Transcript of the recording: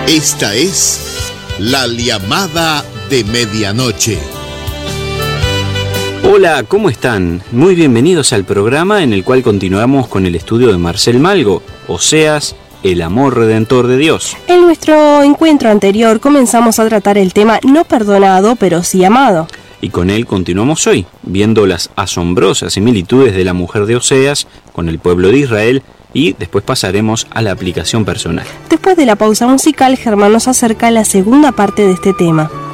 Esta es la llamada de medianoche. Hola, ¿cómo están? Muy bienvenidos al programa en el cual continuamos con el estudio de Marcel Malgo, Oseas, el amor redentor de Dios. En nuestro encuentro anterior comenzamos a tratar el tema no perdonado, pero sí amado. Y con él continuamos hoy, viendo las asombrosas similitudes de la mujer de Oseas con el pueblo de Israel, y después pasaremos a la aplicación personal. Después de la pausa musical, Germán nos acerca a la segunda parte de este tema.